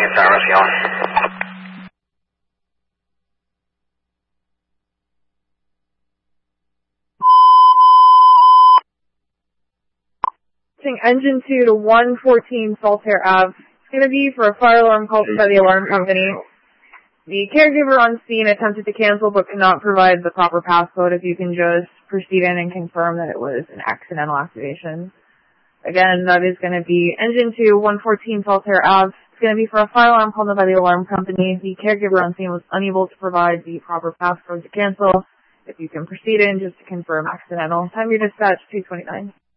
Tower, rescue on. Engine 2 to 114 Saltaire Ave. It's going to be for a fire alarm called by the alarm company. The caregiver on scene attempted to cancel but could not provide the proper passcode. If you can just proceed in and confirm that it was an accidental activation. Again, that is going to be Engine 2, 114 Saltaire Ave. It's going to be for a fire alarm called by the alarm company. The caregiver on scene was unable to provide the proper passcode to cancel. If you can proceed in just to confirm accidental. Time your dispatch, 229.